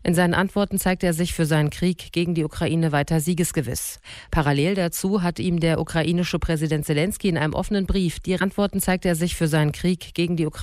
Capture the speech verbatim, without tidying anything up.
In seinen Antworten zeigt er sich für seinen Krieg gegen die Ukraine weiter siegesgewiss. Parallel dazu hat ihm der ukrainische Präsident Selenskyj in einem offenen Brief die Antworten zeigt er sich für seinen Krieg gegen die Ukraine